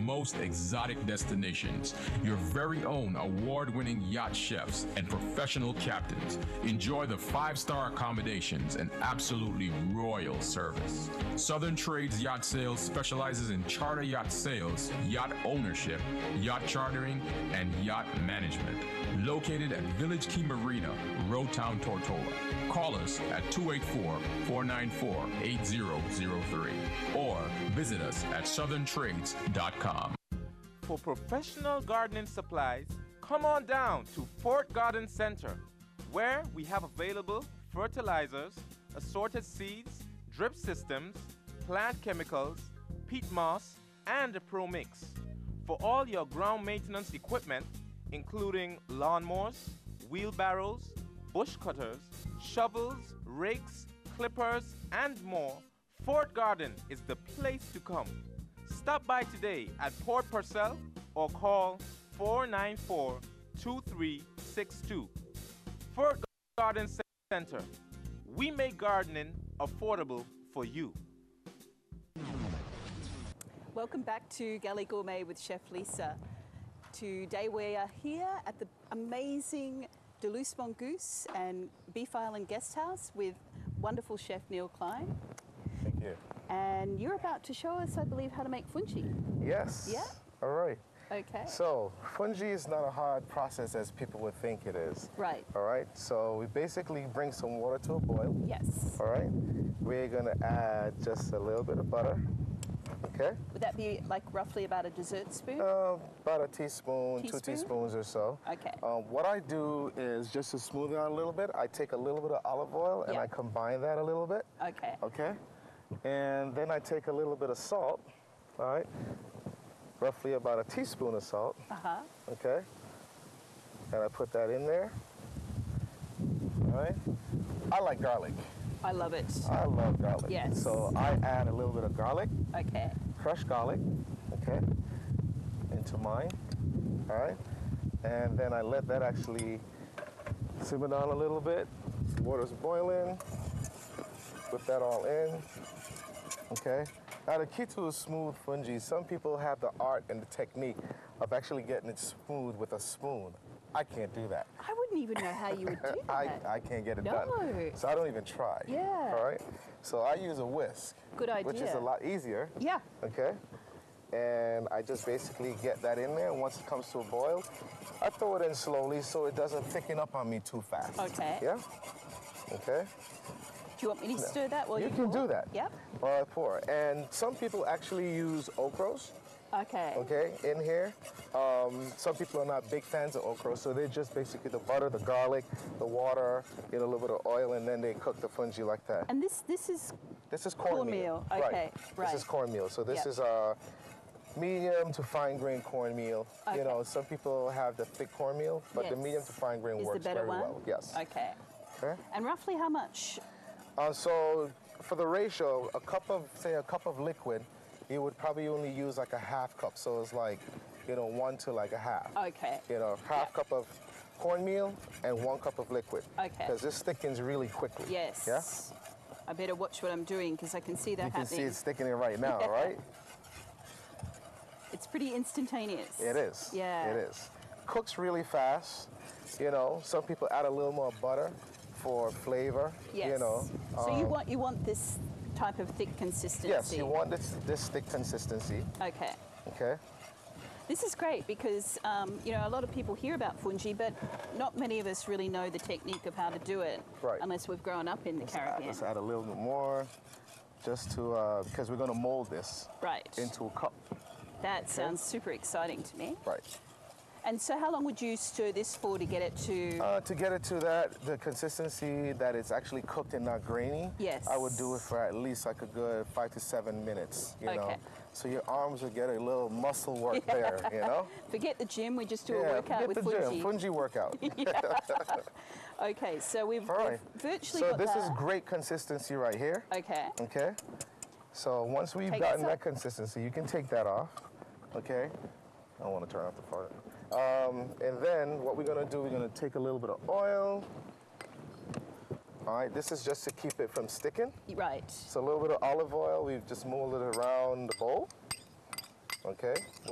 most exotic destinations, your very own award-winning yacht chefs and professional captains enjoy the five-star accommodations and absolutely royal service. Southern Trades Yacht Sales specializes in charter yacht sales, yacht ownership, yacht chartering, and yacht management. Located at Village Key Marina, Road Town, Tortola. Call us at 284-494-8003 or visit us at southerntrades.com. For professional gardening supplies, come on down to Fort Garden Center, where we have available fertilizers, assorted seeds, drip systems, plant chemicals, peat moss, and a Pro Mix. For all your ground maintenance equipment, including lawnmowers, wheelbarrows, bush cutters, shovels, rakes, clippers, and more, Fort Garden is the place to come. Stop by today at Port Purcell or call 494-2362. Fort Garden Center. We make gardening affordable for you. Welcome back to Galley Gourmet with Chef Lisa. Today we are here at the amazing Duluth Mongoose and Beef Island Guest House with wonderful chef Neil Klein. Thank you. And you're about to show us, I believe, how to make fungi. Yes. Yeah? All right. Okay. So, fungi is not a hard process as people would think it is. Right. All right. So, we basically bring some water to a boil. Yes. All right. We're going to add just a little bit of butter. Okay. Would that be like roughly about a dessert spoon? About a teaspoon, 2 teaspoons or so. Okay. What I do is just to smooth it out a little bit, I take a little bit of olive oil and I combine that a little bit. Okay. Okay. And then I take a little bit of salt, all right, roughly about a teaspoon of salt, okay, and I put that in there, all right. I like garlic. I love it. I love garlic. Yes. So I add a little bit of garlic, Okay. crushed garlic, okay, into mine, all right, and then I let that actually simmer down a little bit. Water's boiling, put that all in. Okay. Now the key to a smooth fungi, some people have the art and the technique of actually getting it smooth with a spoon. I can't do that. I wouldn't even know how you would do that. I can't get it No. done. So I don't even try. Yeah. All right. So I use a whisk. Good idea. Which is a lot easier. Yeah. Okay. And I just basically get that in there. Once it comes to a boil, I throw it in slowly so it doesn't thicken up on me too fast. Okay. Yeah. Okay. Do you want me to stir that while you can pour? do that. Yep. While I pour. And some people actually use okras. Okay. Okay, in here. Some people are not big fans of okra, so they just basically the butter, the garlic, the water, a little bit of oil, and then they cook the fungi like that. And this is cornmeal. Okay, right. This is cornmeal. So this Yep. is medium to fine grain cornmeal. Okay. Some people have the thick cornmeal, but the Yes. medium to fine grain Is works the better very one? well. Yes. Okay. Okay. And roughly how much? So for the ratio, a cup of liquid, you would probably only use like a half cup. So it's like, 1 to like a half. Okay. Half cup of cornmeal and 1 cup of liquid. Okay. Because this thickens really quickly. Yes. Yeah? I better watch what I'm doing because I can see that You can happening. see it's thickening right now, Yeah. right? It's pretty instantaneous. It is. Yeah. It is. Cooks really fast. Some people add a little more butter for flavor. Yes. So you want this type of thick consistency. Yes, you want this thick consistency. Okay. Okay. This is great because, a lot of people hear about fungi, but not many of us really know the technique of how to do it Right. unless we've grown up in the Caribbean. Let's add a little bit more just to, because we're going to mold this Right. into a cup. That sounds super exciting to me. Right. And so how long would you stir this for to get it to... To get it to the consistency that it's actually cooked and not grainy, Yes. I would do it for at least like a good 5 to 7 minutes, Okay. So your arms will get a little muscle work there, Forget the gym, we just do a workout with forget the fungi. gym, fungi workout. Okay, so we've virtually So got this that. is great consistency right here. Okay. Okay. So once we've Take gotten this that off. consistency, you can take that off. Okay. I don't want to turn off the fire. And then what we're going to do, we're going to take a little bit of oil. All right, this is just to keep it from sticking. Right. So a little bit of olive oil, we've just molded it around the bowl. Okay,